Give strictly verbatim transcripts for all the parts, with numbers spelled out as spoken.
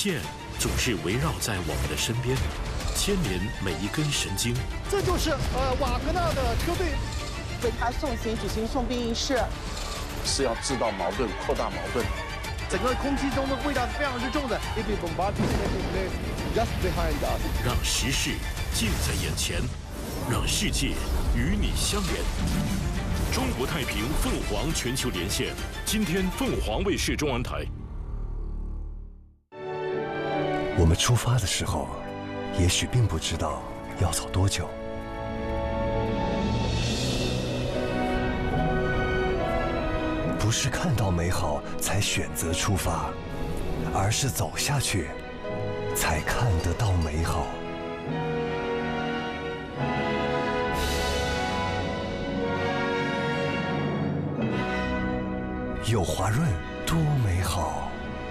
线总是围绕在我们的身边，牵连每一根神经。 这就是呃瓦格纳的车队为他送行举行送殡仪式， 是要制造矛盾、扩大矛盾。 整个空气中的味道是非常之重的。If we bombard just behind us， 让时事近在眼前，让世界与你相连。中国太平凤凰全球连线，今天凤凰卫视中文台。 我们出发的时候，也许并不知道要走多久。不是看到美好才选择出发，而是走下去才看得到美好。有华润多美好。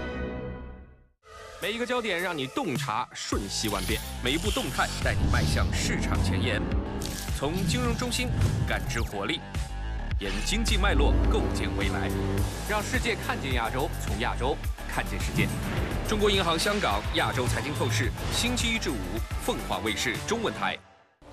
每一个焦点让你洞察瞬息万变，每一步动态带你迈向市场前沿。从金融中心感知活力，沿经济脉络构建未来，让世界看见亚洲，从亚洲看见世界。中国银行香港亚洲财经透视，星期一至五，凤凰卫视中文台。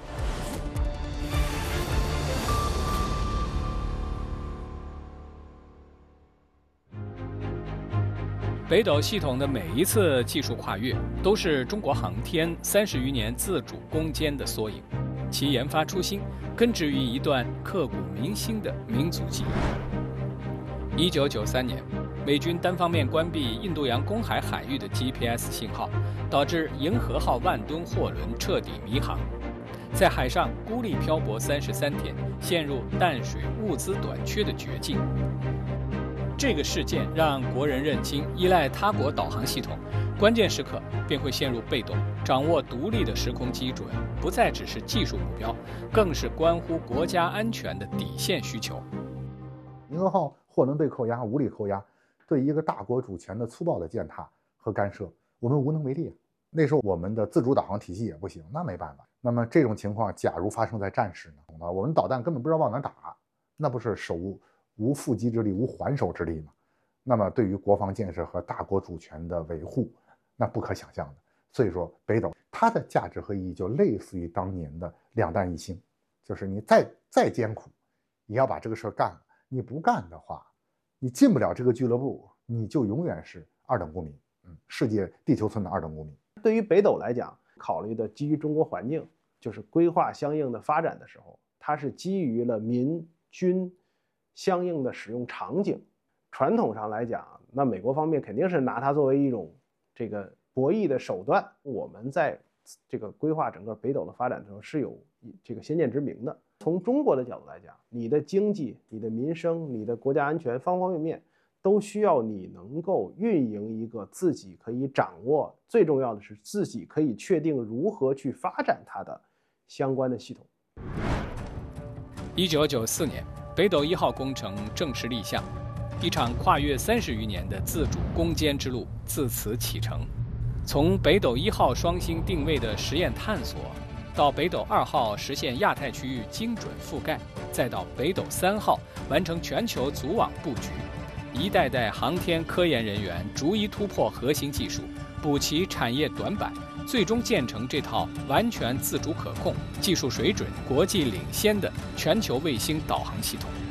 北斗系统的每一次技术跨越，都是中国航天三十余年自主攻坚的缩影。其研发初心根植于一段刻骨铭心的民族记忆。一九九三年，美军单方面关闭印度洋公海海域的 G P S 信号，导致银河号万吨货轮彻底迷航，在海上孤立漂泊三十三天，陷入淡水物资短缺的绝境。这个事件让国人认清，依赖他国导航系统，关键时刻便会陷入被动。掌握独立的时空基准，不再只是技术目标，更是关乎国家安全的底线需求。 银河号货轮被扣押，无力扣押，对一个大国主权的粗暴的践踏和干涉，我们无能为力。那时候我们的自主导航体系也不行，那没办法。那么这种情况，假如发生在战时呢？我们导弹根本不知道往哪打，那不是手无无缚鸡之力、无还手之力吗？那么对于国防建设和大国主权的维护，那不可想象的。所以说，北斗它的价值和意义就类似于当年的两弹一星，就是你再再艰苦，也要把这个事儿干了。你不干的话，你进不了这个俱乐部，你就永远是二等公民，嗯，世界地球村的二等公民。 对于北斗来讲，考虑的基于中国环境，就是规划相应的发展的时候，它是基于了民军相应的使用场景。传统上来讲，那美国方面肯定是拿它作为一种这个博弈的手段。我们在这个规划整个北斗的发展的时候是有这个先见之明的。从中国的角度来讲，你的经济、你的民生、你的国家安全方方面面都需要你能够运营一个自己可以掌握，最重要的是自己可以确定如何去发展它的相关的系统。 一九九四年，北斗一号工程正式立项，一场跨越三十余年的自主攻坚之路自此启程。从北斗一号双星定位的实验探索，到北斗二号实现亚太区域精准覆盖，再到北斗三号完成全球组网布局，一代代航天科研人员逐一突破核心技术，补齐产业短板，最终建成这套完全自主可控、技术水准国际领先的全球卫星导航系统。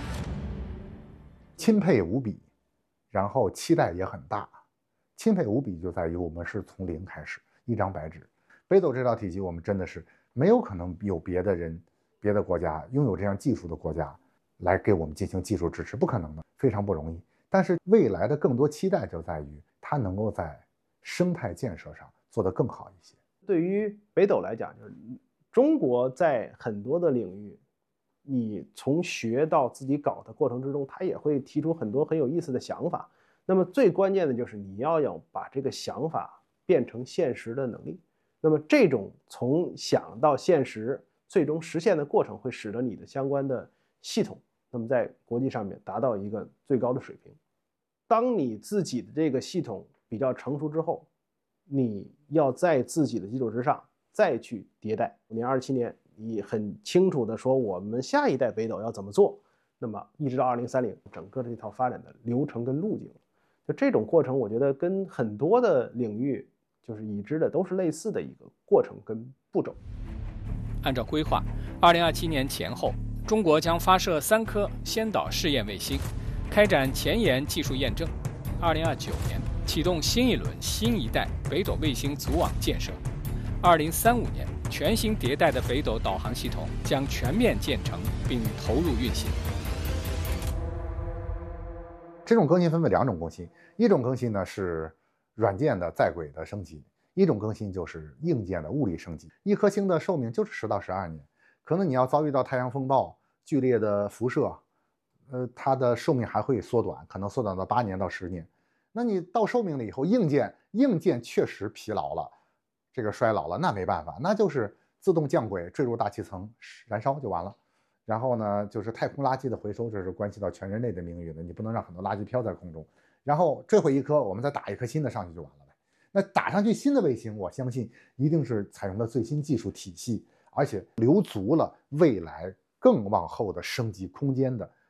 钦佩无比，然后期待也很大。钦佩无比就在于我们是从零开始，一张白纸。北斗这套体系，我们真的是没有可能有别的人、别的国家拥有这样技术的国家来给我们进行技术支持，不可能的，非常不容易。但是未来的更多期待就在于它能够在生态建设上做得更好一些。 对于北斗来讲，就是中国在很多的领域，你从学到自己搞的过程之中，他也会提出很多很有意思的想法。那么最关键的就是你要有把这个想法变成现实的能力。那么这种从想到现实最终实现的过程，会使得你的相关的系统，那么在国际上面达到一个最高的水平。当你自己的这个系统比较成熟之后，你要在自己的基础之上再去迭代。五年二十七年，你很清楚的说我们下一代北斗要怎么做，那么一直到二零三零，整个这套发展的流程跟路径。 就这种过程，我觉得跟很多的领域就是已知的都是类似的一个过程跟步骤。 按照规划，二零二七年前后，中国将发射三颗先导试验卫星，开展前沿技术验证。二零二九年启动新一轮新一代北斗卫星组网建设。二零三五年，全新迭代的北斗导航系统将全面建成并投入运行。 这种更新分为两种更新，一种更新呢是软件的在轨的升级，一种更新就是硬件的物理升级。一颗星的寿命就是十到十二年，可能你要遭遇到太阳风暴、剧烈的辐射，呃，它的寿命还会缩短，可能缩短到八年到十年。那你到寿命了以后，硬件硬件确实疲劳了，这个衰老了，那没办法，那就是自动降轨坠入大气层燃烧就完了。然后呢，就是太空垃圾的回收，这是关系到全人类的命运的，你不能让很多垃圾飘在空中。然后坠毁一颗，我们再打一颗新的上去就完了呗。那打上去新的卫星，我相信一定是采用了最新技术体系，而且留足了未来更往后的升级空间的